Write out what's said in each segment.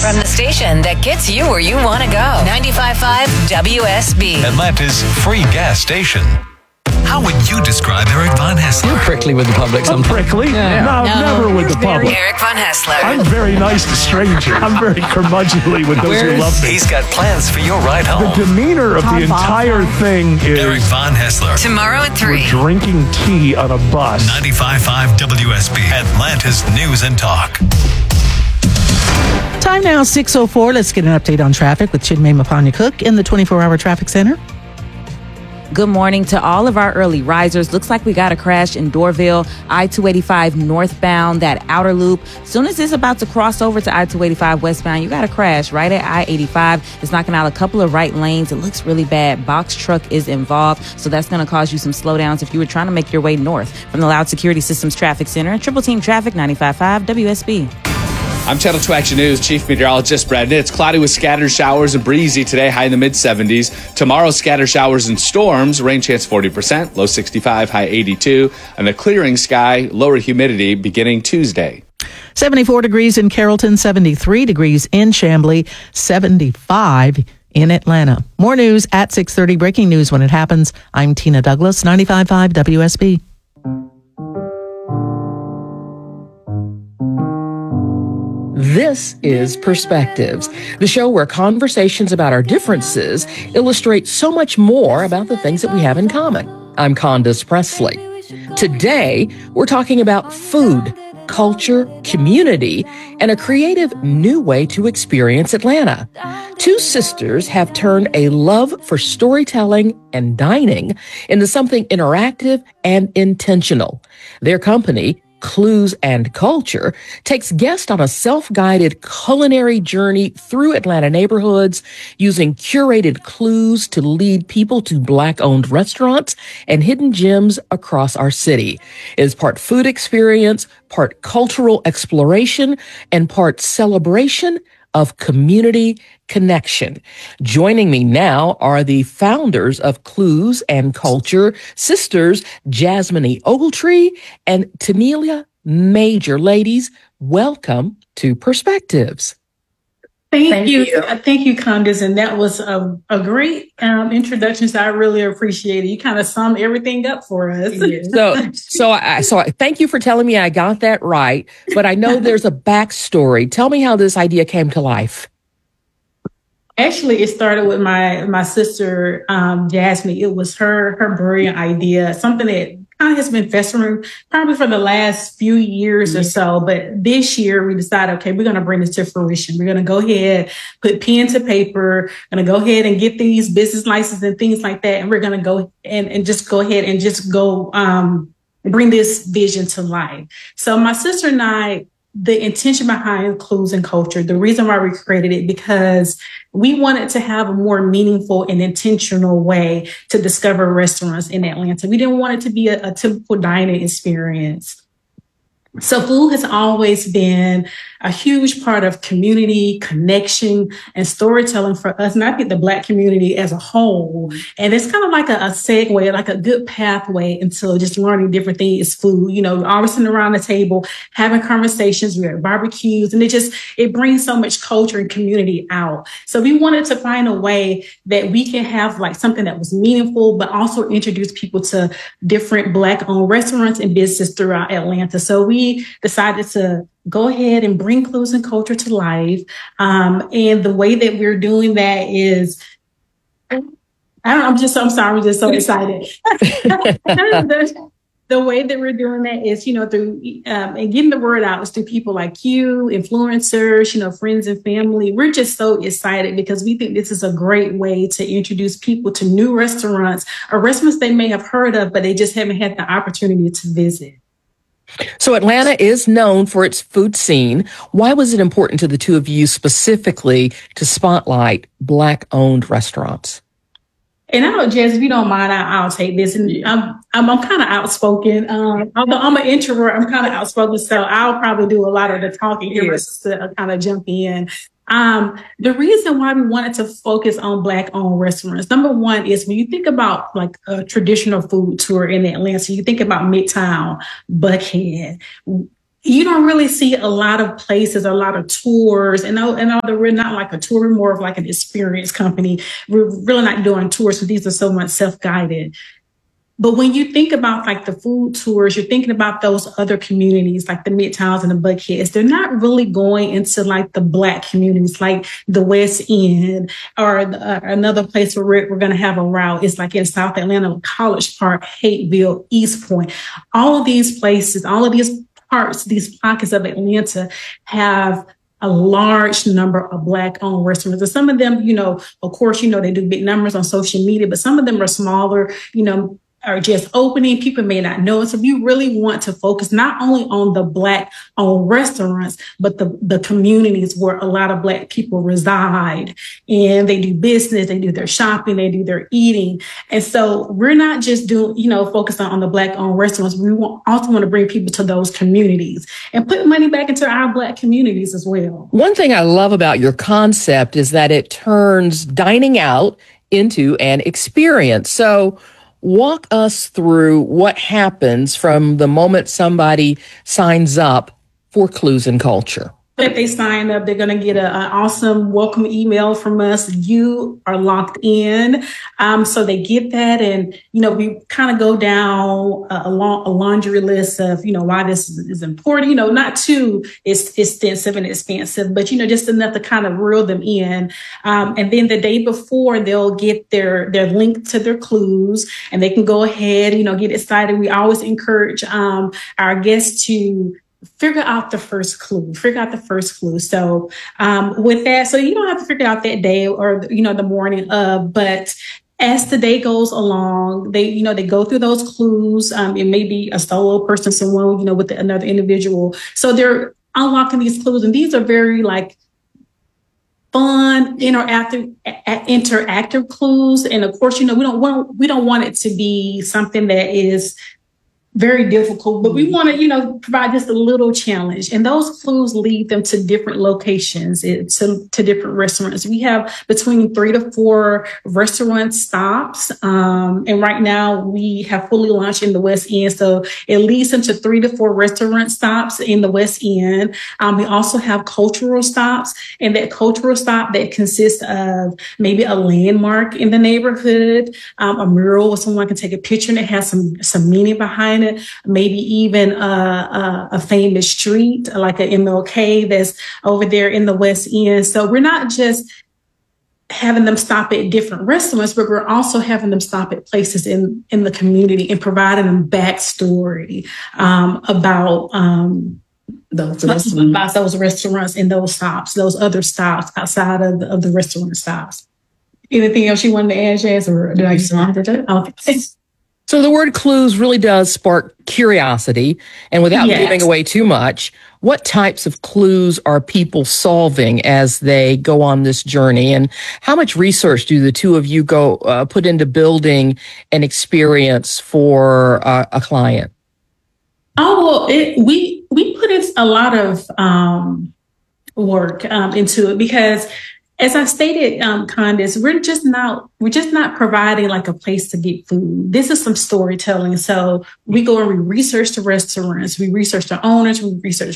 From the station that gets you where you want to go. 95.5 WSB. Atlanta's free gas station. How would you describe Eric Von Hessler? You're prickly with the public I'm sometimes. prickly? No, never with the public. Eric Von Hessler. I'm very nice to strangers. I'm very curmudgeonly with those who love me. He's got plans for your ride The home. demeanor of the entire thing Eric is Von Hessler. Tomorrow at 3. drinking tea on a bus. 95.5 WSB. Atlanta's News and Talk. Time now, 6:04. Let's get an update on traffic with Chinmay Mapanya-Cook in the 24-hour traffic center. Good morning to all of our early risers. Looks like we got a crash in Dorville, I-285 northbound, that outer loop. Soon as it's about to cross over to I-285 westbound, you got a crash right at I-85. It's knocking out a couple of right lanes. It looks really bad. Box truck is involved, so that's going to cause you some slowdowns if you were trying to make your way north. From the Loud Security Systems Traffic Center, Triple Team Traffic, 95.5 WSB. I'm Channel 2 Action News Chief Meteorologist Brad Nitt. It's cloudy with scattered showers and breezy today, high in the mid-70s. Tomorrow, scattered showers and storms, rain chance 40%, low 65, high 82, and a clearing sky, lower humidity beginning Tuesday. 74 degrees in Carrollton, 73 degrees in Chamblee, 75 in Atlanta. More news at 6:30. Breaking news when it happens. I'm Tina Douglas, 95.5 WSB. This is Perspectives, the show where conversations about our differences illustrate so much more about the things that we have in common. I'm Candace Presley. Today, we're talking about food, culture, community, and a creative new way to experience Atlanta. Two sisters have turned a love for storytelling and dining into something interactive and intentional. Their company, Clues and Culture, takes guests on a self-guided culinary journey through Atlanta neighborhoods using curated clues to lead people to Black-owned restaurants and hidden gems across our city. It is part food experience, part cultural exploration, and part celebration of community connection. Joining me now are the founders of Clues and Culture, sisters Jasmine Ogletree and Tanelia Major. Ladies, welcome to Perspectives. Thank you. Thank you, Candace. And that was a great introduction. So I really appreciate it. You kind of summed everything up for us. So I thank you for telling me I got that right. But I know there's a backstory. Tell me how this idea came to life. Actually, it started with my sister, Jasmine. It was her brilliant idea, something that kind of has been festering probably for the last few years or so. But this year we decided, okay, we're going to bring this to fruition. We're going to go ahead, put pen to paper, going to go ahead and get these business licenses and things like that. And we're going to go and just go ahead and just go bring this vision to life. So my sister and I, the intention behind Clues and Culture, the reason why we created it, because we wanted to have a more meaningful and intentional way to discover restaurants in Atlanta. We didn't want it to be a typical dining experience. So food has always been a huge part of community connection and storytelling for us, and I think the Black community as a whole. And it's kind of like a segue, like a good pathway into just learning different things. Food, always sitting around the table, having conversations, we have barbecues, and it brings so much culture and community out. So we wanted to find a way that we can have like something that was meaningful, but also introduce people to different Black-owned restaurants and businesses throughout Atlanta. So we decided to go ahead and bring Clues and Culture to life. And the way that we're doing that is, I'm so excited. The way that we're doing that is, through and getting the word out is through people like you, influencers, friends and family. We're just so excited because we think this is a great way to introduce people to new restaurants or restaurants they may have heard of, but they just haven't had the opportunity to visit. So Atlanta is known for its food scene. Why was it important to the two of you specifically to spotlight Black-owned restaurants? And I know, Jess, if you don't mind, I'll take this. And I'm kind of outspoken. Although I'm an introvert, I'm kind of outspoken. So I'll probably do a lot of the talking here to kind of jump in. The reason why we wanted to focus on Black-owned restaurants, number one is when you think about like a traditional food tour in Atlanta, you think about Midtown, Buckhead. you don't really see a lot of places, a lot of tours. And although we're not like a tour, we're more of like an experience company. We're really not doing tours, so these are so much self-guided. But when you think about like the food tours, you're thinking about those other communities like the Midtowns and the Buckheads. They're not really going into like the Black communities, like the West End or another place where we're going to have a route. It's like in South Atlanta, College Park, Hateville, East Point. All of these places, all of these parts, these pockets of Atlanta have a large number of Black-owned restaurants. And some of them, of course, they do big numbers on social media, but some of them are smaller, are just opening. People may not know it. So you really want to focus not only on the Black-owned restaurants, but the communities where a lot of Black people reside and they do business, they do their shopping, they do their eating. And so we're not just focusing on the Black-owned restaurants. We also want to bring people to those communities and put money back into our Black communities as well. One thing I love about your concept is that it turns dining out into an experience. So walk us through what happens from the moment somebody signs up for Clues in Culture. If they sign up, they're going to get an awesome welcome email from us. You are locked in. So they get that. And, we kind of go down a laundry list of, why this is important, not too extensive and expansive, but, just enough to kind of reel them in. And then the day before, they'll get their link to their clues and they can go ahead, get excited. We always encourage our guests to figure out the first clue. So with that, so you don't have to figure it out that day or, the morning of, but as the day goes along, they go through those clues. It may be a solo person, someone, with another individual. So they're unlocking these clues. And these are very like fun, interactive clues. And of course, we don't want it to be something that is very difficult, but we want to, provide just a little challenge. And those clues lead them to different locations, to different restaurants. We have between 3 to 4 restaurant stops. And right now we have fully launched in the West End. So it leads them to 3 to 4 restaurant stops in the West End. We also have cultural stops, and that cultural stop that consists of maybe a landmark in the neighborhood, a mural where someone can take a picture and it has some meaning behind it, maybe even a famous street like an MLK that's over there in the West End. So we're not just having them stop at different restaurants, but we're also having them stop at places in the community and providing them backstory about those restaurants and those stops, those other stops outside of the restaurant stops. Anything else you wanted to add, Jazz, or did I just want to do? Okay. So the word clues really does spark curiosity. And without giving away too much, what types of clues are people solving as they go on this journey? And how much research do the two of you put into building an experience for a client? Oh, well, we put in a lot of work into it because, as I stated, Candace, we're just not providing like a place to get food. This is some storytelling. So we go and we research the restaurants, we research the owners, we research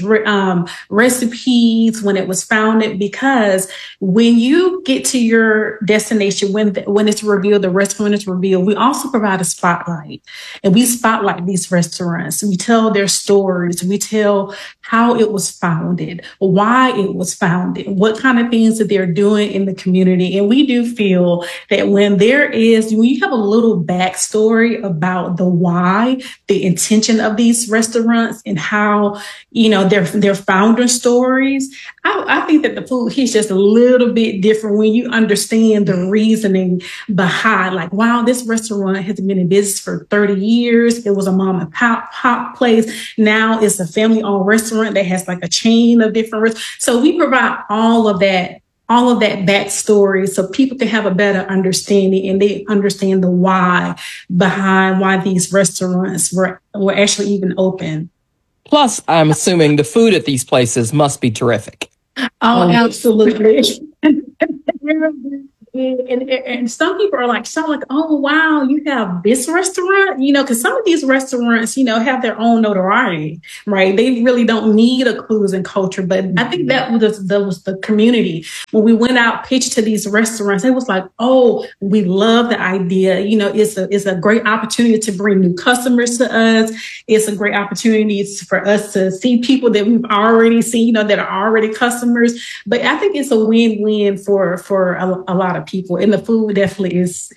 recipes when it was founded. Because when you get to your destination, when it's revealed, the restaurant is revealed, we also provide a spotlight, and we spotlight these restaurants. We tell their stories. We tell how it was founded, why it was founded, what kind of things that they're doing in the community. And we do feel that when you have a little backstory about the why, the intention of these restaurants and how, their founder stories, I think that the food hits just a little bit different when you understand the reasoning behind, like, wow, this restaurant has been in business for 30 years. It was a mom and pop place. Now it's a family owned restaurant that has like a chain of different restaurants. So we provide all of that backstory so people can have a better understanding and they understand the why behind why these restaurants were actually even open. Plus, I'm assuming the food at these places must be terrific. Oh, absolutely. And some people are like, so like, oh, wow, you have this restaurant, because some of these restaurants, have their own notoriety, right? They really don't need a Clues and Culture. But I think that was the community. When we went out, pitched to these restaurants, it was like, oh, we love the idea. It's a great opportunity to bring new customers to us. It's a great opportunity for us to see people that we've already seen, that are already customers. But I think it's a win-win for a lot of people, and the food definitely is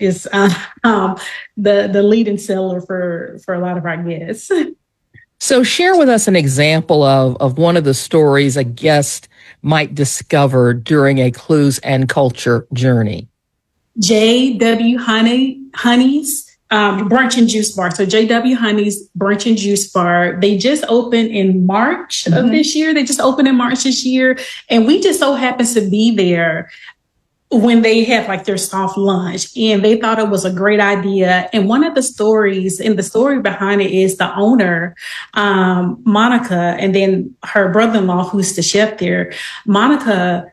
the leading seller for a lot of our guests. So share with us an example of one of the stories a guest might discover during a Clues and Culture journey. J.W. Honey's Brunch and Juice Bar. So J.W. Honey's Brunch and Juice Bar, they just opened in March of this year. They just opened in March this year. And we just so happened to be there when they had like their soft lunch, and they thought it was a great idea. And one of the stories, and the story behind it is the owner, Monica, and then her brother-in-law, who's the chef there. Monica,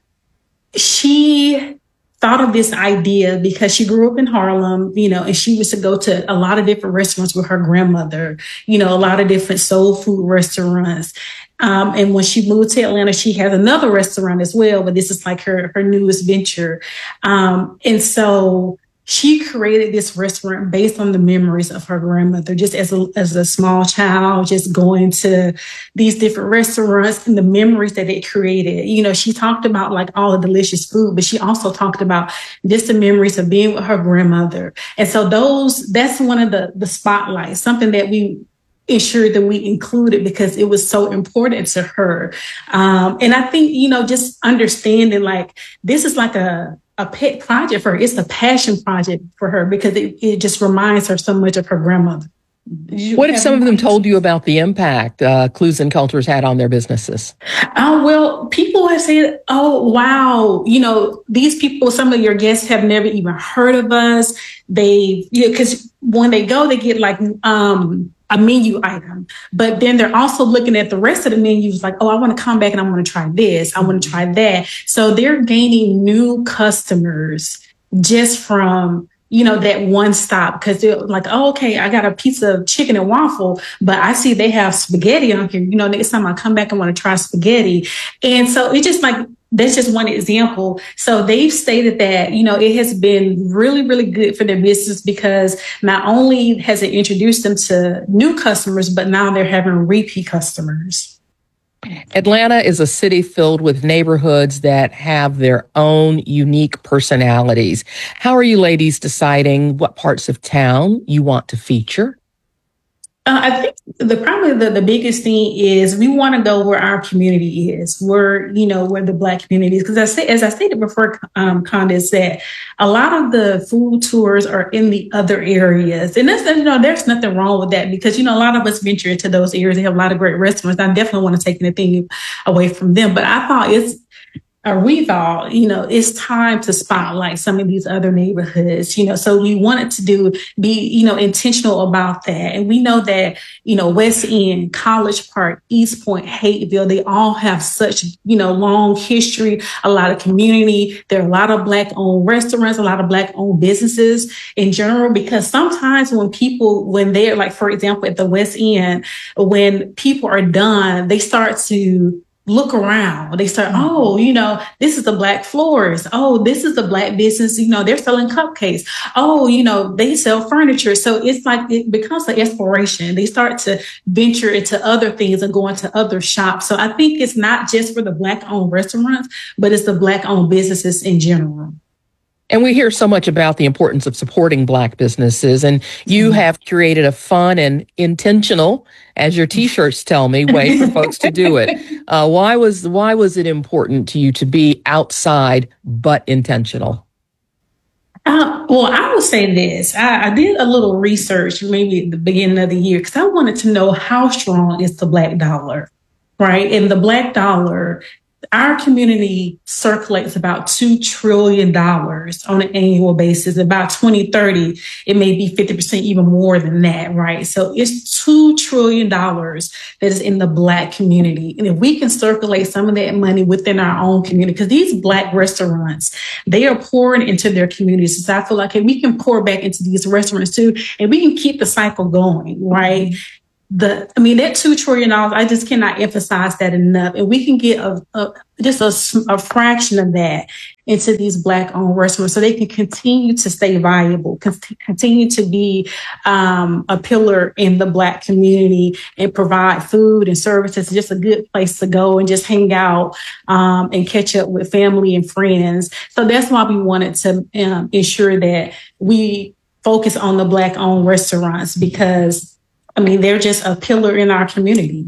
she thought of this idea because she grew up in Harlem, and she used to go to a lot of different restaurants with her grandmother, a lot of different soul food restaurants. And when she moved to Atlanta, she has another restaurant as well, but this is like her newest venture. And so she created this restaurant based on the memories of her grandmother, just as a small child, just going to these different restaurants and the memories that it created. She talked about like all the delicious food, but she also talked about just the memories of being with her grandmother. And so that's one of the spotlights, something that we ensured that we included because it was so important to her. And I think, just understanding like this is like a pet project for her. It's a passion project for her because it just reminds her so much of her grandmother. What if some of them told you about the impact Clues and Cultures had on their businesses? Well, people have said, oh, wow, these people, some of your guests have never even heard of us. Because when they go, they get like a menu item, but then they're also looking at the rest of the menus like, oh, I want to come back and I want to try this. I want to try that. So they're gaining new customers just from, that one stop, because they're like, oh, okay, I got a piece of chicken and waffle, but I see they have spaghetti on here. Next time I come back, I want to try spaghetti. And so it's just like, that's just one example. So they've stated that, it has been really, really good for their business because not only has it introduced them to new customers, but now they're having repeat customers. Atlanta is a city filled with neighborhoods that have their own unique personalities. How are you ladies deciding what parts of town you want to feature? I think probably the biggest thing is we want to go where our community is, where the Black community is. Because as I stated before, Candace, that a lot of the food tours are in the other areas, and that's there's nothing wrong with that because a lot of us venture into those areas. They have a lot of great restaurants. I definitely want to take anything away from them, but I thought we thought, it's time to spotlight some of these other neighborhoods, so we wanted to be intentional about that. And we know that, West End, College Park, East Point, Hateville, they all have such, long history, a lot of community. There are a lot of Black owned restaurants, a lot of Black owned businesses in general, because sometimes when they're like, for example, at the West End, when people are done, they start to look around. They start, this is the Black florist. Oh, this is the Black business. They're selling cupcakes. Oh, they sell furniture. So it's like it becomes an exploration. They start to venture into other things and go into other shops. So I think it's not just for the Black owned restaurants, but it's the Black owned businesses in general. And we hear so much about the importance of supporting Black businesses, and you have curated a fun and intentional, as your T-shirts tell me, way for folks to do it. Why was it important to you to be outside but intentional? Well, I would say this. I did a little research maybe at the beginning of the year because I wanted to know how strong is the Black dollar, right? And the Black dollar our community circulates about $2 trillion on an annual basis. About 2030, it may be 50%, even more than that, right? So it's $2 trillion that is in the Black community. And if we can circulate some of that money within our own community, because these Black restaurants, they are pouring into their communities. So I feel like we can pour back into these restaurants too, and we can keep the cycle going, right? That $2 trillion, I just cannot emphasize that enough. And we can get just a fraction of that into these Black-owned restaurants so they can continue to stay viable, continue to be a pillar in the Black community and provide food and services, just a good place to go and just hang out and catch up with family and friends. So that's why we wanted to ensure that we focus on the Black-owned restaurants, because they're just a pillar in our community.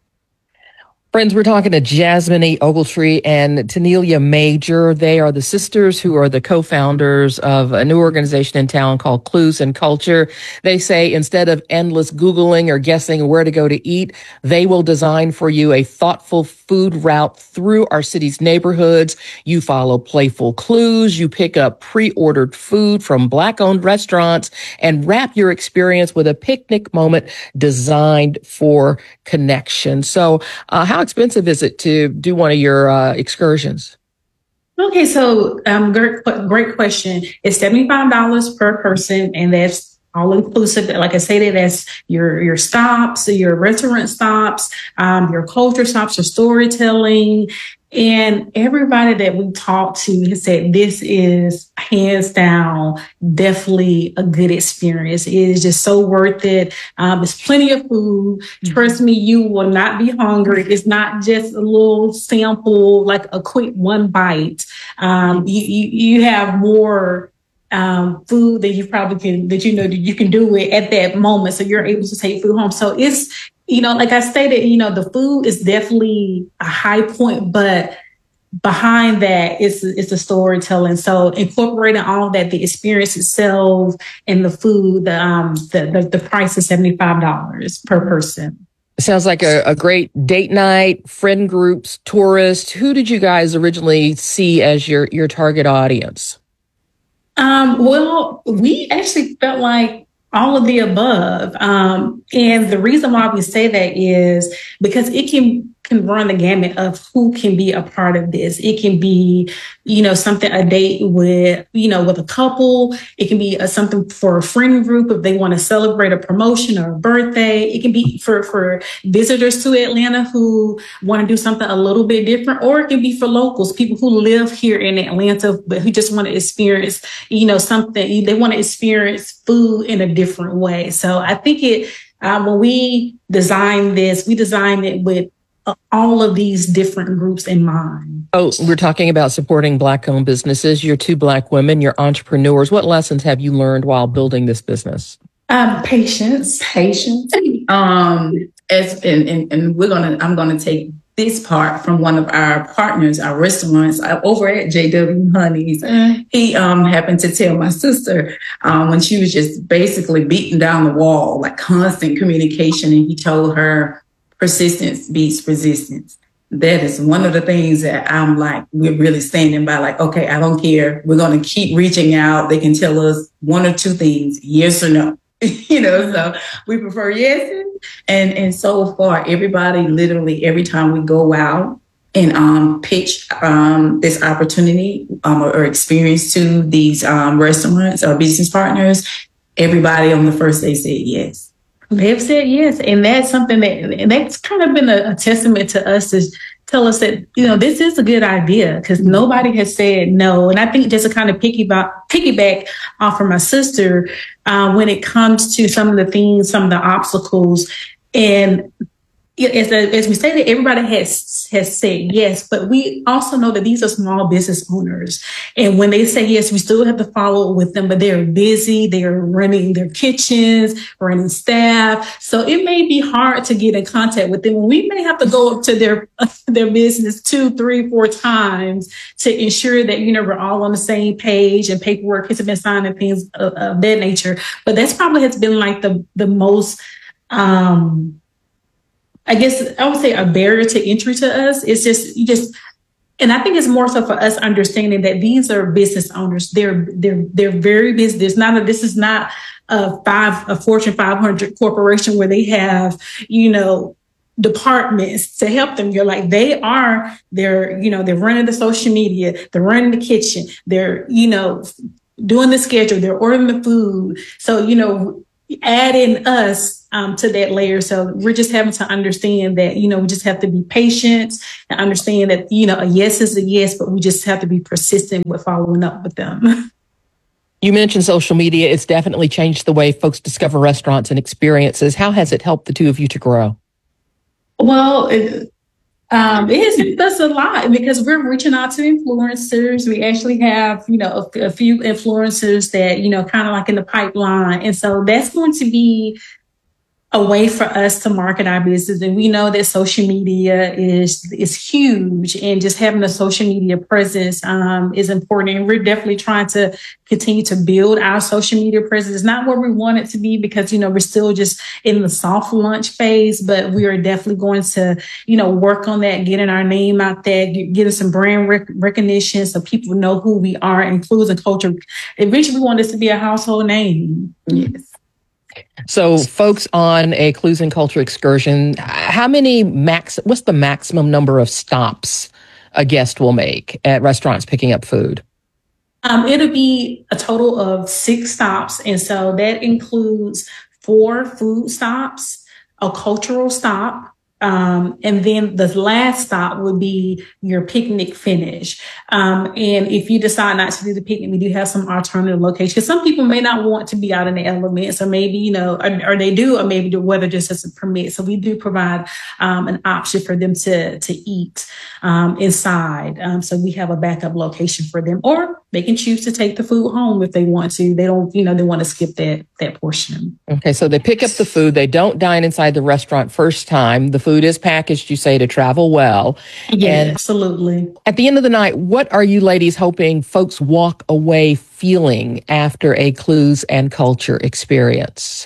Friends, we're talking to Jasmine E. Ogletree and Tanelia Major. They are the sisters who are the co-founders of a new organization in town called Clues and Culture. They say instead of endless Googling or guessing where to go to eat, they will design for you a thoughtful food route through our city's neighborhoods. You follow playful clues. You pick up pre-ordered food from Black-owned restaurants and wrap your experience with a picnic moment designed for connection. So how expensive is it to do one of your excursions? Okay, so great question. It's $75 per person, and that's all inclusive. Like I said, that's your stops, your restaurant stops, your culture stops, your storytelling. And everybody that we talked to has said this is hands down definitely a good experience. It is just so worth it. There's plenty of food. Trust me, you will not be hungry. It's not just a little sample, like a quick one bite. You have more food that you probably can, that you can do it at that moment. So you're able to take food home. So it's, like I stated, the food is definitely a high point, but behind that it's the storytelling. So incorporating all that, the experience itself and the food, the price is $75 per person. Sounds like a great date night, friend groups, tourists. Who did you guys originally see as your target audience? Well, we actually felt like all of the above. And the reason why we say that is because it can run the gamut of who can be a part of this. It can be, a date with, with a couple. It can be something for a friend group if they want to celebrate a promotion or a birthday. It can be for visitors to Atlanta who want to do something a little bit different, or it can be for locals, people who live here in Atlanta, but who just want to experience, something. They want to experience food in a different way. So I think when we designed this, we designed it with all of these different groups in mind. Oh, we're talking about supporting Black-owned businesses. You're two Black women, you're entrepreneurs. What lessons have you learned while building this business? Patience. And I'm gonna take this part from one of our partners, our restaurants over at JW Honey's. He happened to tell my sister when she was just basically beating down the wall, like constant communication, and he told her, persistence beats resistance. That is one of the things that I'm like, we're really standing by, like, okay, I don't care. We're going to keep reaching out. They can tell us one or two things, yes or no. So we prefer yes. And so far, everybody, literally every time we go out and pitch this opportunity or experience to these restaurants or business partners, everybody on the first day said yes. They've said yes. And that's something that's kind of been a testament to us to tell us that, this is a good idea, because nobody has said no. And I think just to kind of piggyback off of my sister, when it comes to some of the things, some of the obstacles, and as we say that everybody has said yes, but we also know that these are small business owners. And when they say yes, we still have to follow with them, but they're busy. They're running their kitchens, running staff. So it may be hard to get in contact with them. We may have to go up to their business 2, 3, 4 times to ensure that, we're all on the same page and paperwork has been signed and things of that nature. But that's probably has been like the most, I guess I would say a barrier to entry to us. It's just And I think it's more so for us understanding that these are business owners. They're very busy. This is not a Fortune 500 corporation where they have, departments to help them. They're running the social media, they're running the kitchen, they're, doing the schedule, they're ordering the food. So, adding us to that layer. So we're just having to understand that, we just have to be patient and understand that, a yes is a yes, but we just have to be persistent with following up with them. You mentioned social media. It's definitely changed the way folks discover restaurants and experiences. How has it helped the two of you to grow? Well, it does a lot because we're reaching out to influencers. We actually have, a few influencers that, kind of like in the pipeline. And so that's going to be a way for us to market our business. And we know that social media is huge, and just having a social media presence is important. And we're definitely trying to continue to build our social media presence. It's not where we want it to be because, we're still just in the soft launch phase, but we are definitely going to, work on that, getting our name out there, getting some brand recognition so people know who we are, and Clues and Culture. Eventually, we want this to be a household name. Yes. So folks on a Clues and Culture excursion, what's the maximum number of stops a guest will make at restaurants picking up food? It'll be a total of 6 stops. And so that includes 4 food stops, a cultural stop, and then the last stop would be your picnic finish. And if you decide not to do the picnic, we do have some alternative locations. Some people may not want to be out in the elements, or maybe, or they do, or maybe the weather just doesn't permit. So we do provide an option for them to eat inside. So we have a backup location for them, or they can choose to take the food home if they want to. They don't, they want to skip that portion. Okay, so they pick up the food. They don't dine inside the restaurant first time. The food is packaged, you say, to travel well. Yeah, and absolutely. At the end of the night, what are you ladies hoping folks walk away feeling after a Clues and Culture experience?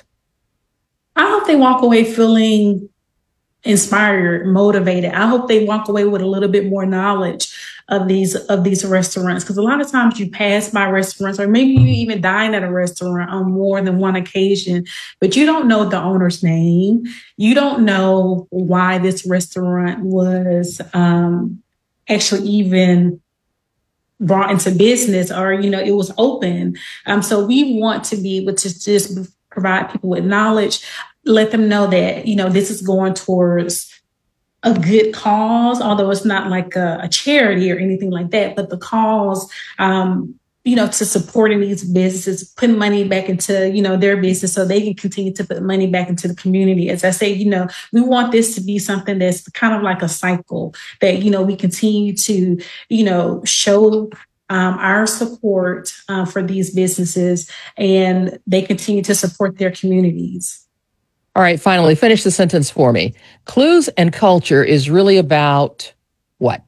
I hope they walk away feeling inspired, motivated. I hope they walk away with a little bit more knowledge of these restaurants, because a lot of times you pass by restaurants, or maybe you even dine at a restaurant on more than one occasion, but you don't know the owner's name. You don't know why this restaurant was actually even brought into business, or it was open. So we want to be able to just provide people with knowledge, let them know that this is going towards a good cause, although it's not like a charity or anything like that, but the cause, to supporting these businesses, putting money back into, their business so they can continue to put money back into the community. As I say, we want this to be something that's kind of like a cycle that, we continue to, show our support for these businesses, and they continue to support their communities. All right, finally, finish the sentence for me. Clues and Culture is really about what?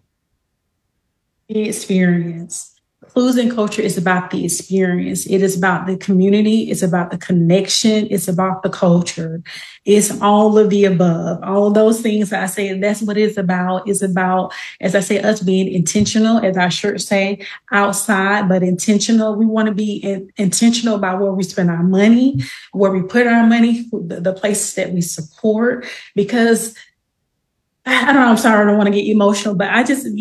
The experience. Clues and Culture is about the experience. It is about the community. It's about the connection. It's about the culture. It's all of the above. All of those things I say, that's what it's about. It's about, as I say, us being intentional, as our shirts say, outside, but intentional. We want to be intentional about where we spend our money, where we put our money, the places that we support, because I don't know, I'm sorry, I don't want to get emotional, but I just,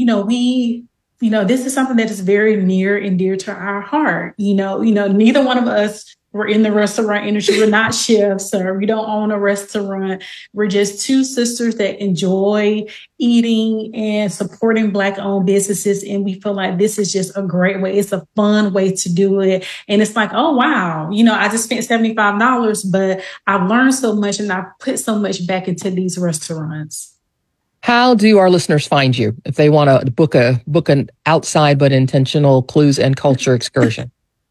this is something that is very near and dear to our heart. Neither one of us were in the restaurant industry. We're not chefs, or we don't own a restaurant. We're just 2 sisters that enjoy eating and supporting Black-owned businesses. And we feel like this is just a great way. It's a fun way to do it. And it's like, oh, wow, I just spent $75, but I've learned so much, and I've put so much back into these restaurants. How do our listeners find you if they want to book an outside but intentional Clues and Culture excursion?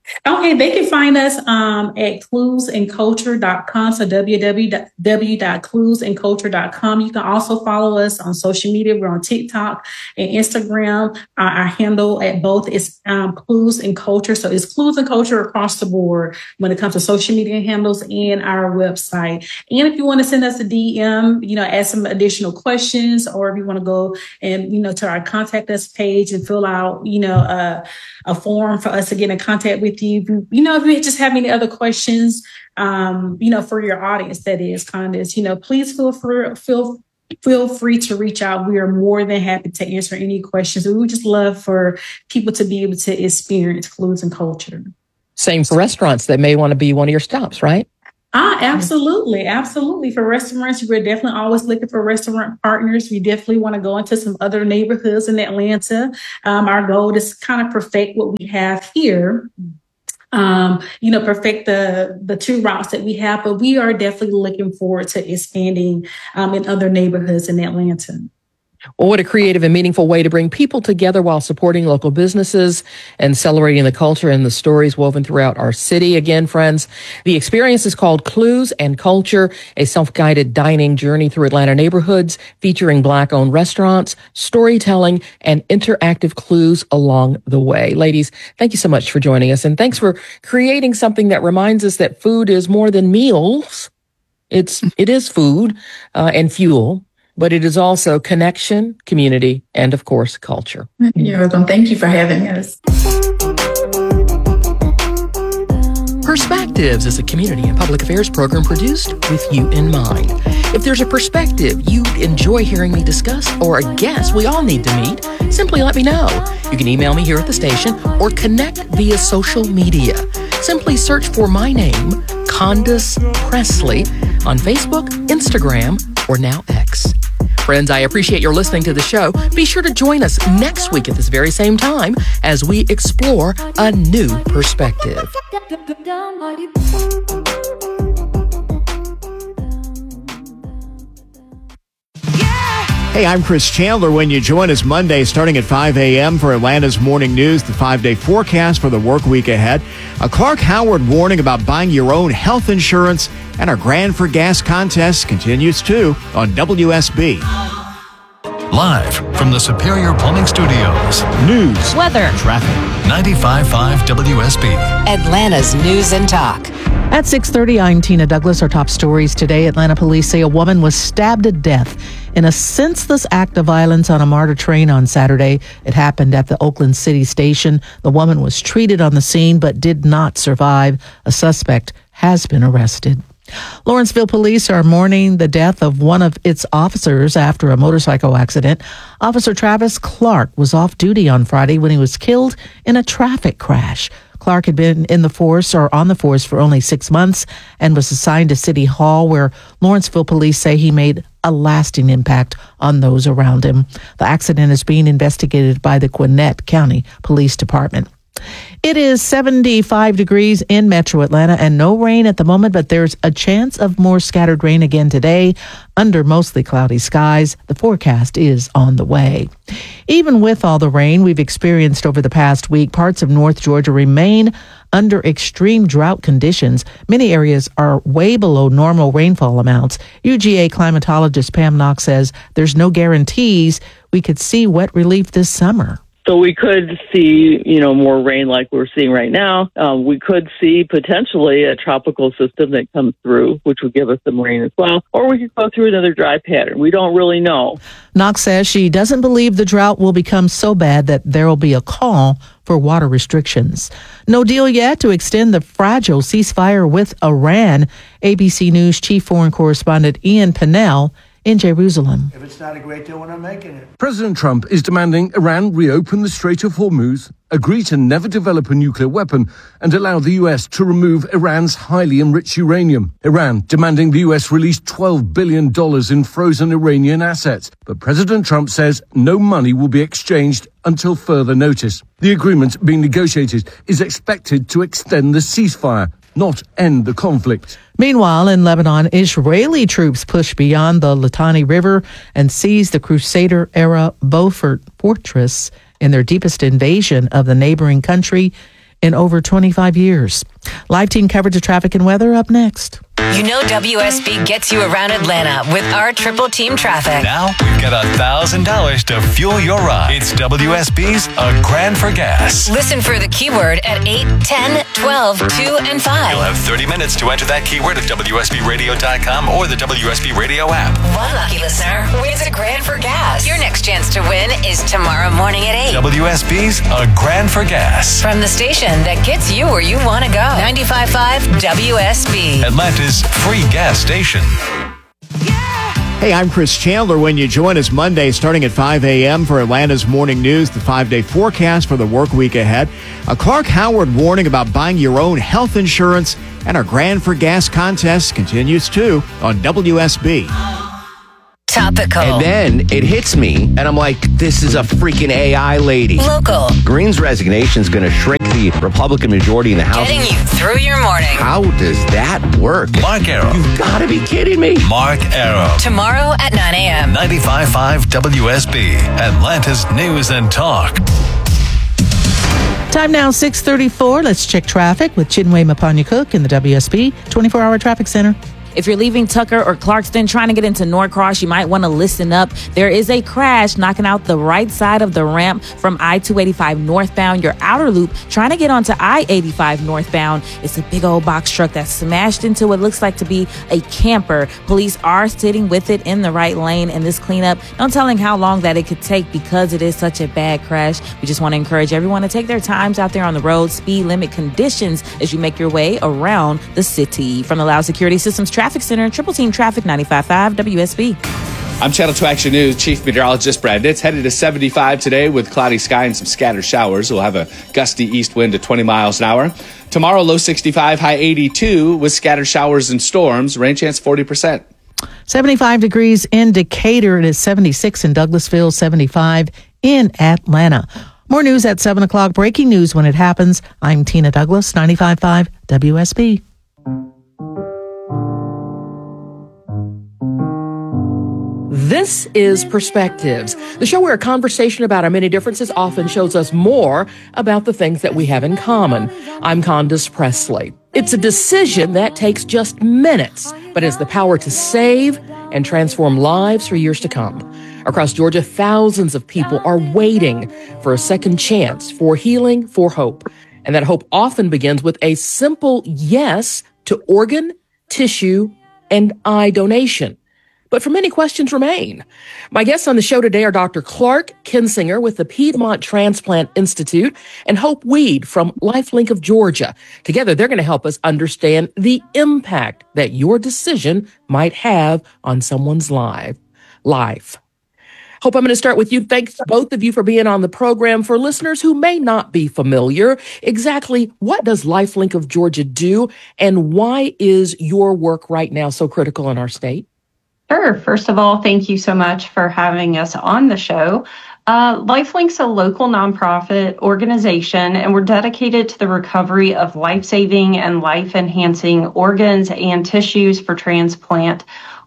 Okay, they can find us at cluesandculture.com. So www.cluesandculture.com. You can also follow us on social media. We're on TikTok and Instagram. Our handle at both is Clues and Culture. So it's Clues and Culture across the board when it comes to social media handles and our website. And if you want to send us a DM, ask some additional questions, or if you want to go and, to our contact us page and fill out, a form for us to get in contact with you. If you just have any other questions, for your audience, that is, Candace, please feel free to reach out. We are more than happy to answer any questions. We would just love for people to be able to experience Clues and Culture. Same for restaurants that may want to be one of your stops, right? Absolutely. Absolutely. For restaurants, we're definitely always looking for restaurant partners. We definitely want to go into some other neighborhoods in Atlanta. Our goal is to kind of perfect what we have here. Perfect the two routes that we have, but we are definitely looking forward to expanding in other neighborhoods in Atlanta. Well, what a creative and meaningful way to bring people together while supporting local businesses and celebrating the culture and the stories woven throughout our city. Again, friends, the experience is called Clues and Culture, a self-guided dining journey through Atlanta neighborhoods featuring Black-owned restaurants, storytelling, and interactive clues along the way. Ladies, thank you so much for joining us, and thanks for creating something that reminds us that food is more than meals. It is food and fuel. But it is also connection, community, and, of course, culture. You're welcome. Thank you for having us. Perspectives is a community and public affairs program produced with you in mind. If there's a perspective you'd enjoy hearing me discuss or a guest we all need to meet, simply let me know. You can email me here at the station or connect via social media. Simply search for my name, Candace Presley, on Facebook, Instagram, or now X. Friends, I appreciate your listening to the show. Be sure to join us next week at this very same time as we explore a new perspective. Hey, I'm Chris Chandler. When you join us Monday starting at 5 a.m. for Atlanta's Morning News, the 5-day forecast for the work week ahead, a Clark Howard warning about buying your own health insurance, and our Grand for Gas contest continues too on WSB. Live from the Superior Plumbing Studios. News, weather, traffic. 95.5 WSB. Atlanta's News and Talk. At 6:30, I'm Tina Douglas. Our top stories today. Atlanta police say a woman was stabbed to death in a senseless act of violence on a MARTA train on Saturday. It happened at the Oakland City Station. The woman was treated on the scene but did not survive. A suspect has been arrested. Lawrenceville police are mourning the death of one of its officers after a motorcycle accident. Officer Travis Clark was off duty on Friday when he was killed in a traffic crash. Clark had been on the force for only 6 months and was assigned to City Hall, where Lawrenceville police say he made a lasting impact on those around him. The accident is being investigated by the Gwinnett County Police Department. It is 75 degrees in Metro Atlanta and no rain at the moment, but there's a chance of more scattered rain again today under mostly cloudy skies. The forecast is on the way. Even with all the rain we've experienced over the past week, parts of North Georgia remain under extreme drought conditions. Many areas are way below normal rainfall amounts. UGA climatologist Pam Knox says there's no guarantees we could see wet relief this summer. So we could see, more rain like we're seeing right now. We could see potentially a tropical system that comes through, which would give us some rain as well. Or we could go through another dry pattern. We don't really know. Knox says she doesn't believe the drought will become so bad that there will be a call for water restrictions. No deal yet to extend the fragile ceasefire with Iran. ABC News chief foreign correspondent Ian Pennell in Jerusalem. If it's not a great deal, we're not making it. President Trump is demanding Iran reopen the Strait of Hormuz, agree to never develop a nuclear weapon, and allow the U.S. to remove Iran's highly enriched uranium. Iran demanding the U.S. release $12 billion in frozen Iranian assets. But President Trump says no money will be exchanged until further notice. The agreement being negotiated is expected to extend the ceasefire, not end the conflict. Meanwhile, in Lebanon, Israeli troops pushed beyond the Litani River and seized the Crusader-era Beaufort fortress in their deepest invasion of the neighboring country. in over 25 years. Live team coverage of traffic and weather up next. You know WSB gets you around Atlanta with our triple team traffic. Now we've got $1,000 to fuel your ride. It's WSB's A Grand for Gas. Listen for the keyword at 8, 10, 12, 2, and 5. You'll have 30 minutes to enter that keyword at WSBRadio.com or the WSB Radio app. One lucky listener wins a grand for gas. Your next chance to win is tomorrow morning at 8. WSB's A Grand for Gas. From the station that gets you where you want to go. 95.5 WSB. Atlanta's free gas station. Hey, I'm Chris Chandler. When you join us Monday starting at 5 a.m. for Atlanta's morning news, the 5-day forecast for the work week ahead, a Clark Howard warning about buying your own health insurance, and our Grand for Gas contest continues too on WSB. Topical. And then it hits me, and I'm like, this is a freaking AI lady. Local. Green's resignation is going to shrink the Republican majority in the House. Getting you through your morning. How does that work? Mark Arrow. You've got to be kidding me. Mark Arrow. Tomorrow at 9 a.m. 95.5 WSB. Atlanta's News and Talk. Time now, 6:34. Let's check traffic with Chinwe Mapanya-Cook in the WSB 24-hour traffic center. If you're leaving Tucker or Clarkston trying to get into Norcross, you might want to listen up. There is a crash knocking out the right side of the ramp from I-285 northbound. Your outer loop trying to get onto I-85 northbound. It's a big old box truck that smashed into what looks like to be a camper. Police are sitting with it in the right lane, and this cleanup, no telling how long that it could take because it is such a bad crash. We just want to encourage everyone to take their times out there on the road, speed limit conditions as you make your way around the city. From the Loud Security Systems Traffic Center, Triple Team Traffic 95.5 WSB. I'm Channel 2 Action News Chief Meteorologist Brad Nitz. Headed to 75 today with cloudy sky and some scattered showers. We'll have a gusty east wind to 20 miles an hour. Tomorrow, low 65, high 82 with scattered showers and storms. Rain chance 40%. 75 degrees in Decatur. It is 76 in Douglasville, 75 in Atlanta. More news at 7 o'clock. Breaking news when it happens. I'm Tina Douglas, 95.5 WSB. This is Perspectives, the show where a conversation about our many differences often shows us more about the things that we have in common. I'm Candace Presley. It's a decision that takes just minutes, but has the power to save and transform lives for years to come. Across Georgia, thousands of people are waiting for a second chance, for healing, for hope. And that hope often begins with a simple yes to organ, tissue, and eye donation. But for many questions remain. My guests on the show today are Dr. Clark Kinsinger with the Piedmont Transplant Institute and Hope Weed from LifeLink of Georgia. Together, they're going to help us understand the impact that your decision might have on someone's life. Hope, I'm going to start with you. Thanks both of you for being on the program. For listeners who may not be familiar, exactly what does LifeLink of Georgia do, and why is your work right now so critical in our state? Sure. First of all, thank you so much for having us on the show. LifeLink's a local nonprofit organization, and we're dedicated to the recovery of life-saving and life-enhancing organs and tissues for transplant.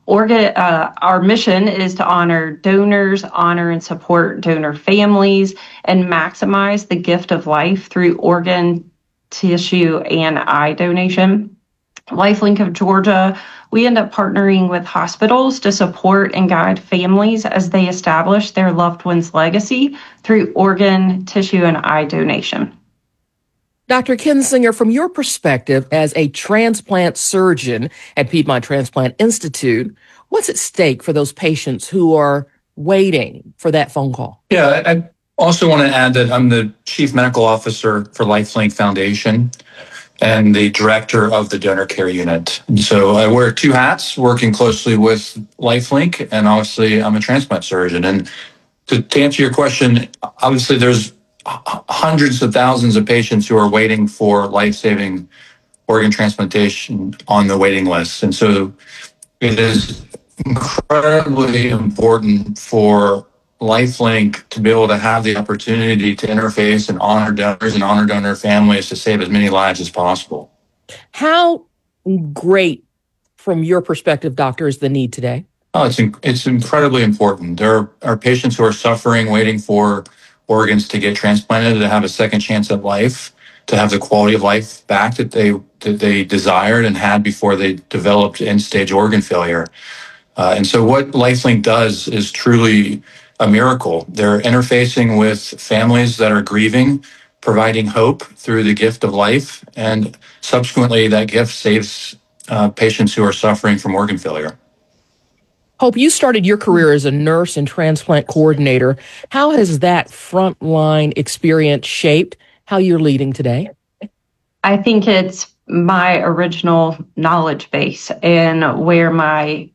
Our mission is to honor donors, honor and support donor families, and maximize the gift of life through organ, tissue, and eye donation. LifeLink of Georgia, we end up partnering with hospitals to support and guide families as they establish their loved one's legacy through organ, tissue, and eye donation. Dr. Kinsinger, from your perspective as a transplant surgeon at Piedmont Transplant Institute, what's at stake for those patients who are waiting for that phone call? Yeah, I also want to add that I'm the Chief Medical Officer for LifeLink Foundation and the director of the donor care unit. And so I wear two hats, working closely with LifeLink, and obviously I'm a transplant surgeon. And to answer your question, obviously there's hundreds of thousands of patients who are waiting for life-saving organ transplantation on the waiting list. And so it is incredibly important for LifeLink to be able to have the opportunity to interface and honor donors and honor donor families to save as many lives as possible. How great, from your perspective, doctor, is the need today? Oh, it's incredibly important. There are patients who are suffering, waiting for organs to get transplanted, to have a second chance at life. to have the quality of life back that they desired and had before they developed end-stage organ failure. And so what LifeLink does is truly a miracle. They're interfacing with families that are grieving, providing hope through the gift of life, and subsequently that gift saves patients who are suffering from organ failure. Hope, you started your career as a nurse and transplant coordinator. How has that frontline experience shaped how you're leading today? I think it's my original knowledge base and where my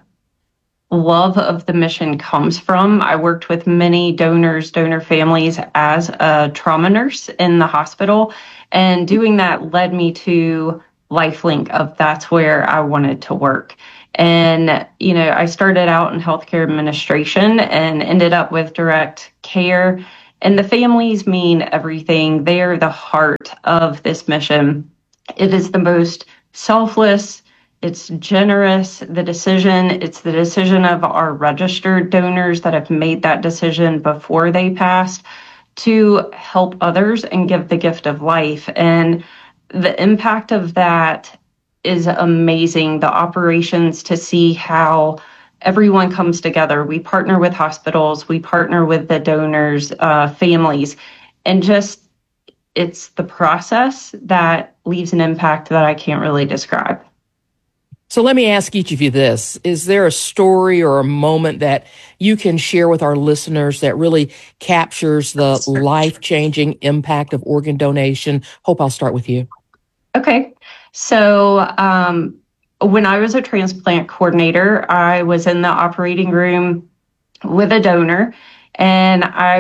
love of the mission comes from. I worked with many donor families as a trauma nurse in the hospital, and doing that led me to LifeLink of that's where I wanted to work. And, you know, I started out in healthcare administration and ended up with direct care. And the families mean everything. They are the heart of this mission. It is the most selfless, it's generous, it's the decision of our registered donors that have made that decision before they passed to help others and give the gift of life. And the impact of that is amazing. The operations to see how everyone comes together. We partner with hospitals, we partner with the donors, families, and just it's the process that leaves an impact that I can't really describe. So let me ask each of you this. Is there a story or a moment that you can share with our listeners that really captures the life-changing impact of organ donation? Hope, I'll start with you. Okay. So when I was a transplant coordinator, I was in the operating room with a donor, and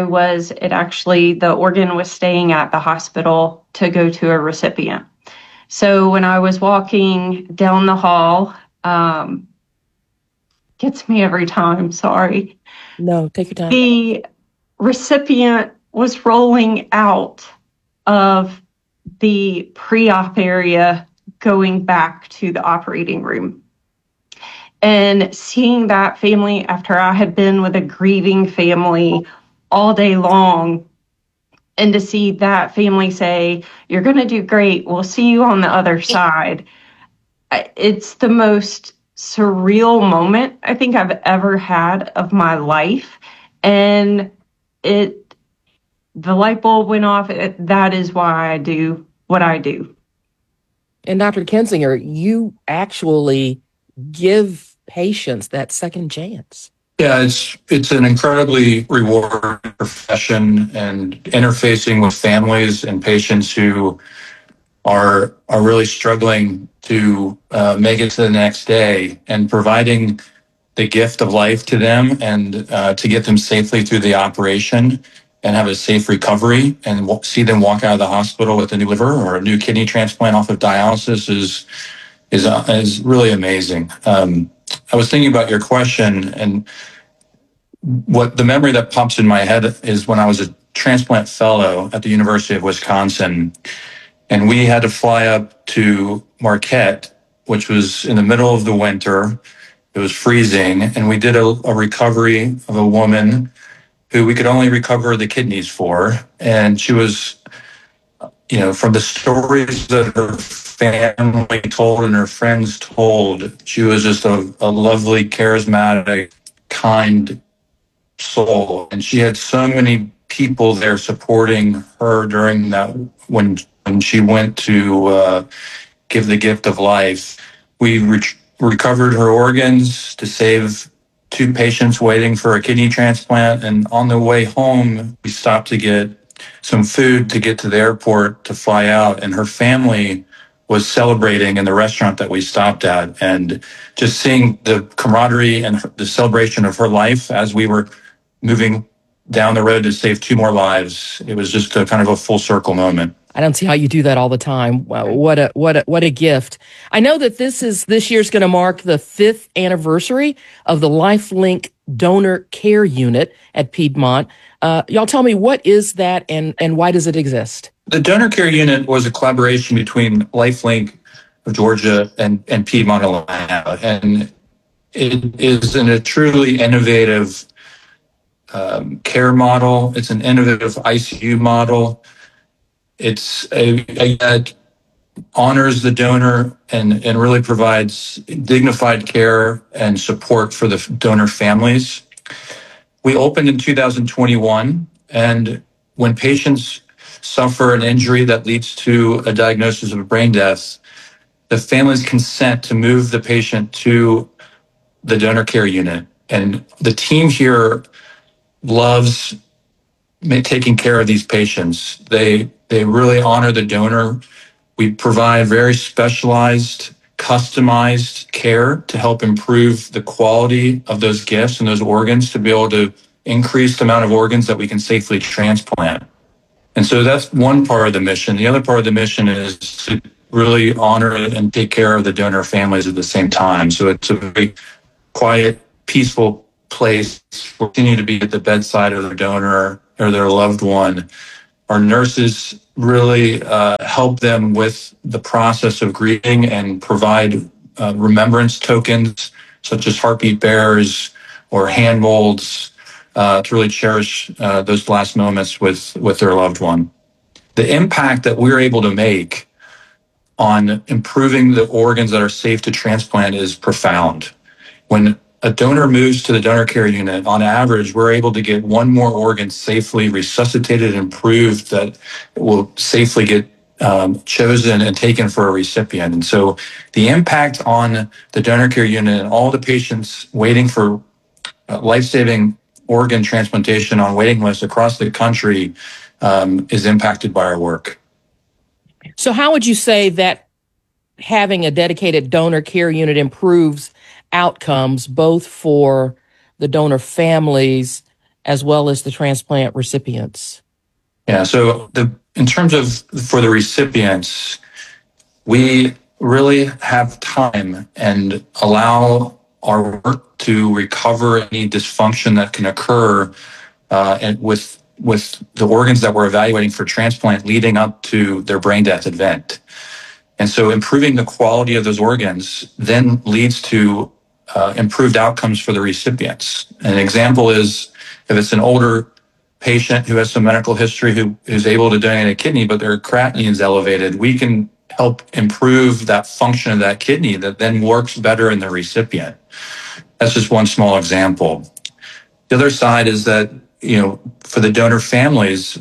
the organ was staying at the hospital to go to a recipient. So when I was walking down the hall, gets me every time, sorry. No, take your time. The recipient was rolling out of the pre-op area going back to the operating room. And seeing that family after I had been with a grieving family all day long, and to see that family say, "You're going to do great. We'll see you on the other side." It's the most surreal moment I think I've ever had of my life. And the light bulb went off. That is why I do what I do. And Dr. Kinzinger, you actually give patients that second chance. Yeah, it's an incredibly rewarding profession, and interfacing with families and patients who are really struggling to make it to the next day, and providing the gift of life to them, and to get them safely through the operation and have a safe recovery, and see them walk out of the hospital with a new liver or a new kidney transplant off of dialysis is really amazing. I was thinking about your question, and what the memory that pops in my head is when I was a transplant fellow at the University of Wisconsin, and we had to fly up to Marquette, which was in the middle of the winter. It was freezing, and we did a recovery of a woman who we could only recover the kidneys for. And she was, from the stories that her family told and her friends told, she was just a lovely, charismatic, kind soul. And she had so many people there supporting her during that, when she went to give the gift of life. We recovered her organs to save 2 patients waiting for a kidney transplant. And on the way home, we stopped to get some food to get to the airport to fly out. And her family was celebrating in the restaurant that we stopped at. And just seeing the camaraderie and the celebration of her life as we were moving down the road to save 2 more lives, it was just a kind of a full circle moment. I don't see how you do that all the time. Wow, what a gift. I know that this year's going to mark the 5th anniversary of the LifeLink Donor Care Unit at Piedmont. Y'all tell me, what is that and why does it exist? The Donor Care Unit was a collaboration between LifeLink of Georgia and Piedmont, Atlanta. And it is a truly innovative care model. It's an innovative ICU model. It honors the donor and really provides dignified care and support for the donor families. We opened in 2021, and when patients suffer an injury that leads to a diagnosis of brain death, the families consent to move the patient to the donor care unit. And the team here loves taking care of these patients. They really honor the donor. We provide very specialized, customized care to help improve the quality of those gifts and those organs to be able to increase the amount of organs that we can safely transplant. And so that's one part of the mission. The other part of the mission is to really honor and take care of the donor families at the same time. So it's a very quiet, peaceful place. We continue to be at the bedside of their donor or their loved one. Our nurses really help them with the process of grieving and provide remembrance tokens such as heartbeat bearers or hand molds to really cherish those last moments with their loved one. The impact that we're able to make on improving the organs that are safe to transplant is profound. When a donor moves to the donor care unit, on average, we're able to get one more organ safely resuscitated and improved that will safely get chosen and taken for a recipient. And so the impact on the donor care unit and all the patients waiting for life-saving organ transplantation on waiting lists across the country is impacted by our work. So how would you say that having a dedicated donor care unit improves outcomes both for the donor families as well as the transplant recipients? Yeah, so in terms of for the recipients, we really have time and allow our work to recover any dysfunction that can occur and with the organs that we're evaluating for transplant leading up to their brain death event. And so improving the quality of those organs then leads to improved outcomes for the recipients. An example is if it's an older patient who has some medical history who is able to donate a kidney, but their creatinine is elevated, we can help improve that function of that kidney that then works better in the recipient. That's just one small example. The other side is that, for the donor families,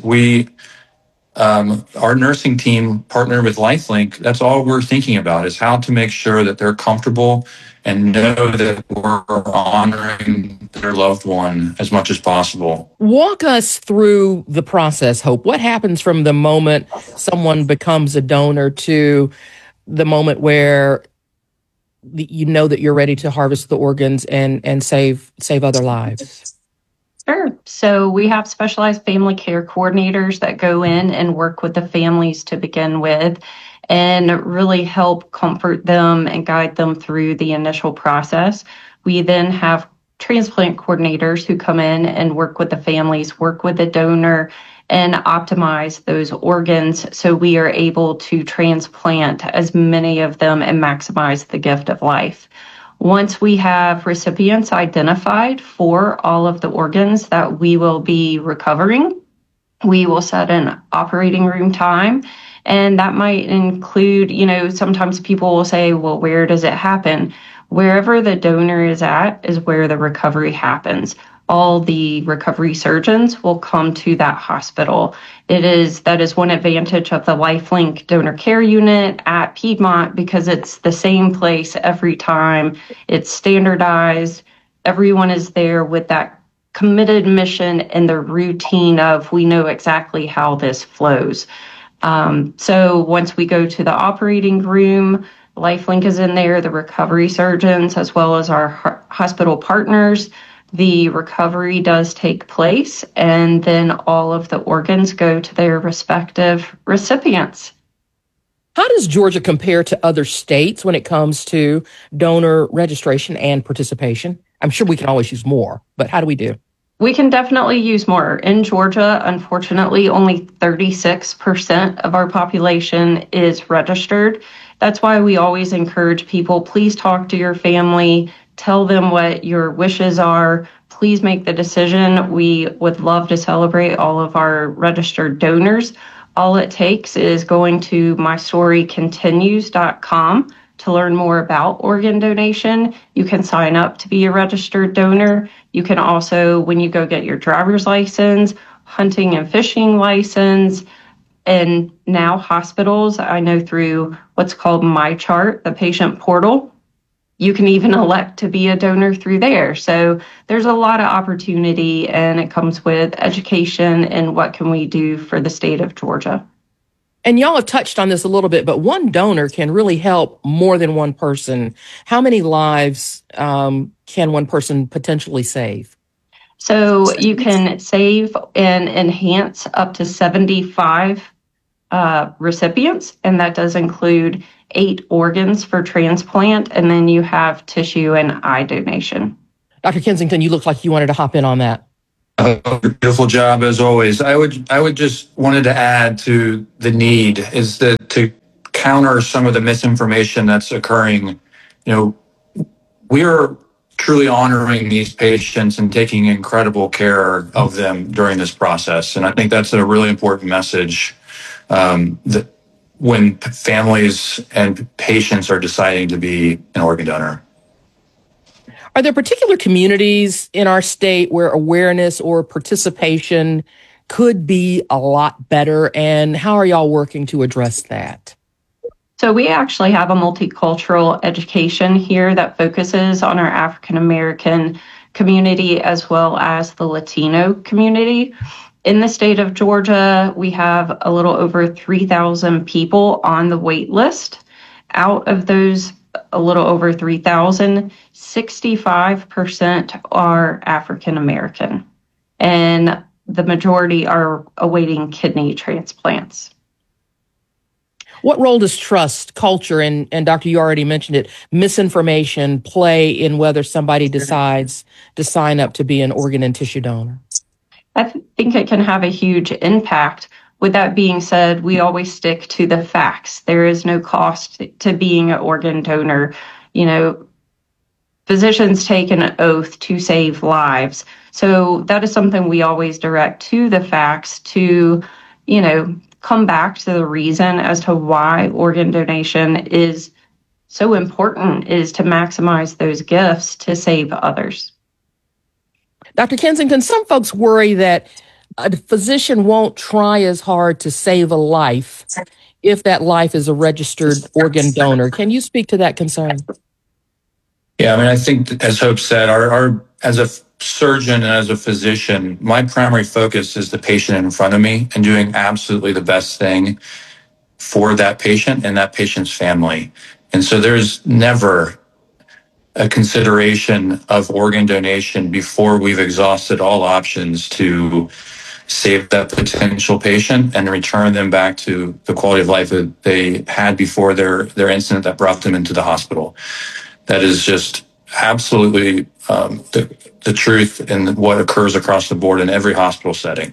our nursing team partnered with LifeLink. That's all we're thinking about is how to make sure that they're comfortable and know that we're honoring their loved one as much as possible. Walk us through the process, Hope. What happens from the moment someone becomes a donor to the moment where you know that you're ready to harvest the organs and save other lives? Sure. So we have specialized family care coordinators that go in and work with the families to begin with and really help comfort them and guide them through the initial process. We then have transplant coordinators who come in and work with the families, work with the donor, and optimize those organs so we are able to transplant as many of them and maximize the gift of life. Once we have recipients identified for all of the organs that we will be recovering, we will set an operating room time. And that might include, sometimes people will say, well, where does it happen? Wherever the donor is at is where the recovery happens. All the recovery surgeons will come to that hospital. That is one advantage of the LifeLink donor care unit at Piedmont because it's the same place every time. It's standardized. Everyone is there with that committed mission and the routine of we know exactly how this flows. So once we go to the operating room, LifeLink is in there, the recovery surgeons, as well as our hospital partners. The recovery does take place, and then all of the organs go to their respective recipients. How does Georgia compare to other states when it comes to donor registration and participation? I'm sure we can always use more, but how do we do? We can definitely use more. In Georgia, unfortunately, only 36% of our population is registered. That's why we always encourage people, please talk to your family, tell them what your wishes are. Please make the decision. We would love to celebrate all of our registered donors. All it takes is going to mystorycontinues.com to learn more about organ donation. You can sign up to be a registered donor. You can also, when you go get your driver's license, hunting and fishing license, and now hospitals, I know through what's called MyChart, the patient portal, you can even elect to be a donor through there. So there's a lot of opportunity, and it comes with education and what can we do for the state of Georgia. And y'all have touched on this a little bit, but one donor can really help more than one person. How many lives can one person potentially save? So you can save and enhance up to 75 recipients, and that does include 8 organs for transplant, and then you have tissue and eye donation. Dr. Kensington, you look like you wanted to hop in on that. Beautiful job as always. I would just wanted to add to the need is that to counter some of the misinformation that's occurring. We are truly honoring these patients and taking incredible care of them during this process, and I think that's a really important message. That when families and patients are deciding to be an organ donor. Are there particular communities in our state where awareness or participation could be a lot better? And how are y'all working to address that? So we actually have a multicultural education here that focuses on our African American community as well as the Latino community. In the state of Georgia, we have a little over 3,000 people on the wait list. Out of those a little over 3,000, 65% are African American, and the majority are awaiting kidney transplants. What role does trust, culture, and Doctor, you already mentioned it, misinformation play in whether somebody decides to sign up to be an organ and tissue donor? I think it can have a huge impact. With that being said, we always stick to the facts. There is no cost to being an organ donor. Physicians take an oath to save lives. So that is something we always direct to the facts to, come back to the reason as to why organ donation is so important, is to maximize those gifts to save others. Dr. Kensington, some folks worry that a physician won't try as hard to save a life if that life is a registered organ donor. Can you speak to that concern? Yeah, I think, as Hope said, our as a surgeon and as a physician, my primary focus is the patient in front of me and doing absolutely the best thing for that patient and that patient's family. And so there's never a consideration of organ donation before we've exhausted all options to save that potential patient and return them back to the quality of life that they had before their incident that brought them into the hospital. That is just absolutely the truth and what occurs across the board in every hospital setting.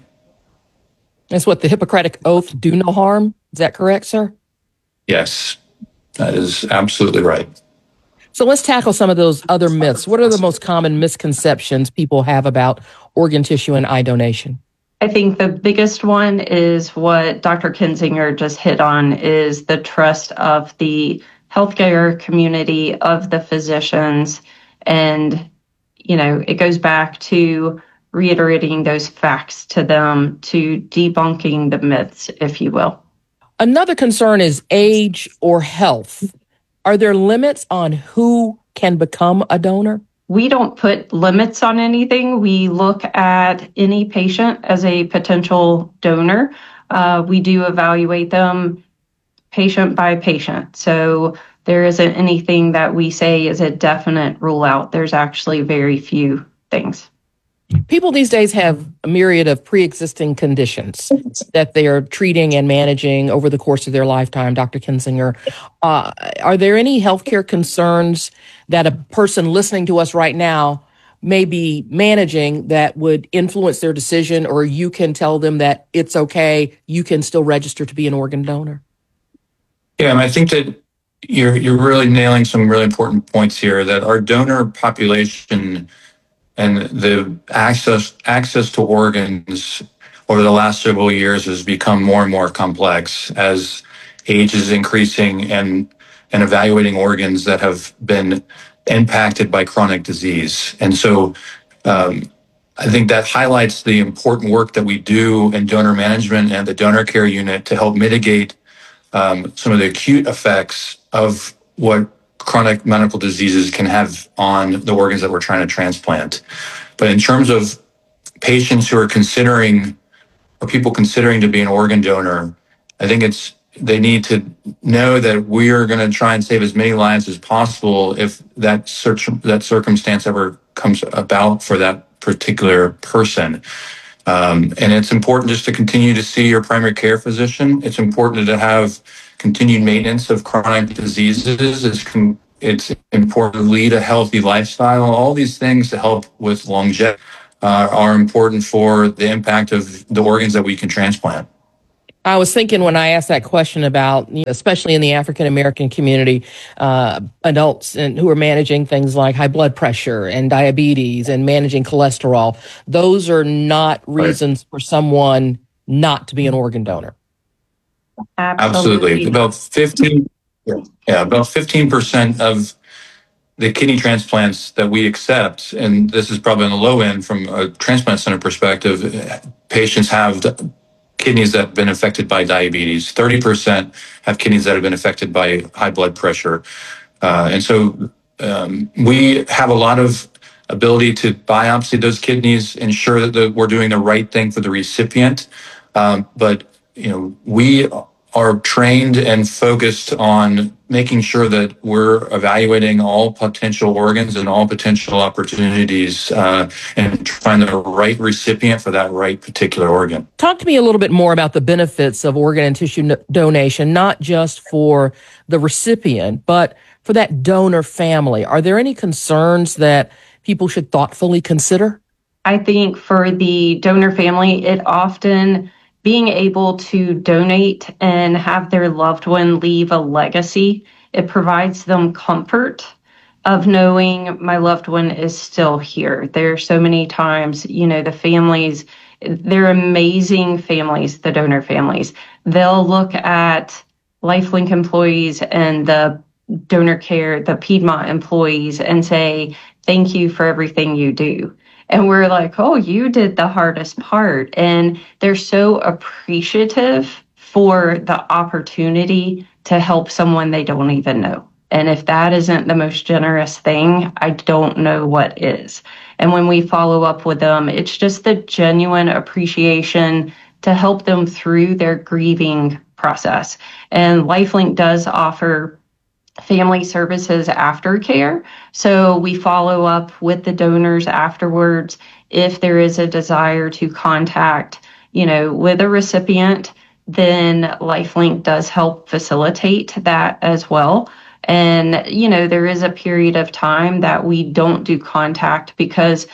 That's what the Hippocratic Oath, do no harm. Is that correct, sir? Yes, that is absolutely right. So let's tackle some of those other myths. What are the most common misconceptions people have about organ tissue and eye donation? I think the biggest one is what Dr. Kinzinger just hit on, is the trust of the healthcare community, of the physicians. And, it goes back to reiterating those facts to them, to debunking the myths, if you will. Another concern is age or health. Are there limits on who can become a donor? We don't put limits on anything. We look at any patient as a potential donor. We do evaluate them patient by patient. So there isn't anything that we say is a definite rule out. There's actually very few things. People these days have a myriad of pre-existing conditions that they are treating and managing over the course of their lifetime, Dr. Kinzinger. Are there any healthcare concerns that a person listening to us right now may be managing that would influence their decision, or you can tell them that it's okay, you can still register to be an organ donor? Yeah, I think that you're really nailing some really important points here, that our donor population and the access to organs over the last several years has become more and more complex as age is increasing and evaluating organs that have been impacted by chronic disease. And so I think that highlights the important work that we do in donor management and the donor care unit to help mitigate some of the acute effects of what chronic medical diseases can have on the organs that we're trying to transplant. But in terms of patients who are considering, or people considering to be an organ donor, I think they need to know that we are going to try and save as many lives as possible if that circumstance ever comes about for that particular person. And it's important just to continue to see your primary care physician. It's important to have continued maintenance of chronic diseases. It's important to lead a healthy lifestyle. All these things to help with longevity are important for the impact of the organs that we can transplant. I was thinking when I asked that question about, especially in the African American community, adults who are managing things like high blood pressure and diabetes and managing cholesterol, those are not reasons for someone not to be an organ donor. Absolutely. About 15% of the kidney transplants that we accept, and this is probably on the low end from a transplant center perspective, patients have kidneys that have been affected by diabetes. 30% have kidneys that have been affected by high blood pressure. And so we have a lot of ability to biopsy those kidneys, ensure that we're doing the right thing for the recipient. But we are trained and focused on making sure that we're evaluating all potential organs and all potential opportunities and find the right recipient for that right particular organ. Talk to me a little bit more about the benefits of organ and tissue donation, not just for the recipient, but for that donor family. Are there any concerns that people should thoughtfully consider? I think for the donor family, it often being able to donate and have their loved one leave a legacy, it provides them comfort of knowing my loved one is still here. There are so many times, the families, they're amazing families, the donor families. They'll look at LifeLink employees and the donor care, the Piedmont employees, and say, thank you for everything you do. And we're like, oh, you did the hardest part. And they're so appreciative for the opportunity to help someone they don't even know. And if that isn't the most generous thing, I don't know what is. And when we follow up with them, it's just the genuine appreciation to help them through their grieving process. And LifeLink does offer family services aftercare. So we follow up with the donors afterwards if there is a desire to contact, with a recipient, then LifeLink does help facilitate that as well. And, there is a period of time that we don't do contact because,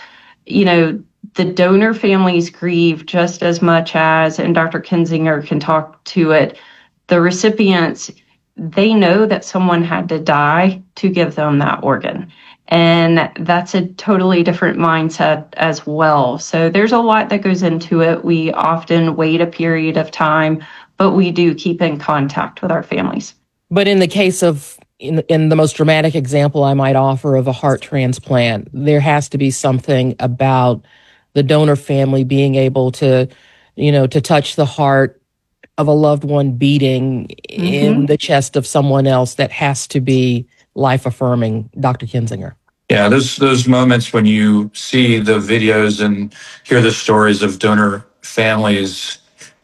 the donor families grieve just as much as, and Dr. Kinzinger can talk to it, the recipients, they know that someone had to die to give them that organ. And that's a totally different mindset as well. So there's a lot that goes into it. We often wait a period of time, but we do keep in contact with our families. But in the case of, in the most dramatic example I might offer of a heart transplant, there has to be something about the donor family being able to, to touch the heart of a loved one beating in the chest of someone else that has to be life-affirming. Dr. Kinzinger. Yeah, those moments when you see the videos and hear the stories of donor families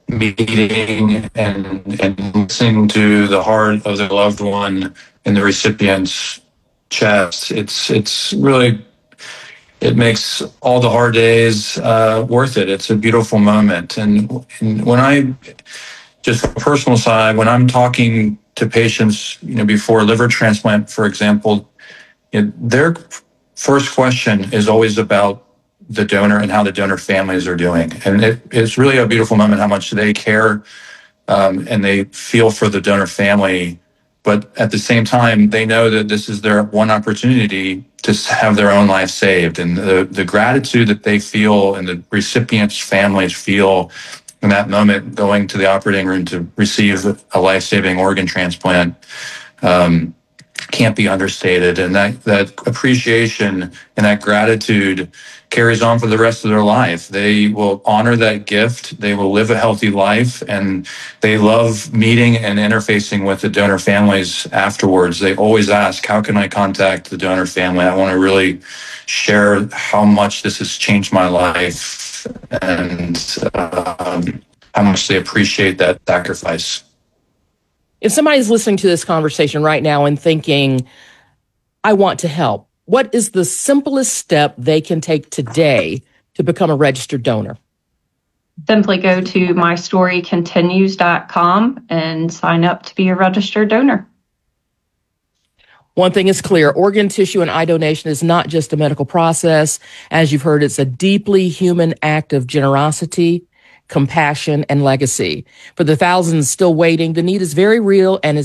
meeting and listening to the heart of their loved one in the recipient's chest, it's really, it makes all the hard days worth it. It's a beautiful moment. And when I, just from a personal side, when I'm talking to patients, before liver transplant, for example, their first question is always about the donor and how the donor families are doing. And it's really a beautiful moment how much they care and they feel for the donor family. But at the same time, they know that this is their one opportunity to have their own life saved. And the gratitude that they feel and the recipients' families feel in that moment going to the operating room to receive a life-saving organ transplant can't be understated. And that appreciation and that gratitude carries on for the rest of their life. They will honor that gift. They will live a healthy life, and they love meeting and interfacing with the donor families afterwards. They always ask, how can I contact the donor family? I want to really share how much this has changed my life and how much they appreciate that sacrifice. If somebody's listening to this conversation right now and thinking, I want to help, what is the simplest step they can take today to become a registered donor? Simply go to mystorycontinues.com and sign up to be a registered donor. One thing is clear, organ tissue and eye donation is not just a medical process. As you've heard, it's a deeply human act of generosity, compassion, and legacy. For the thousands still waiting, the need is very real and is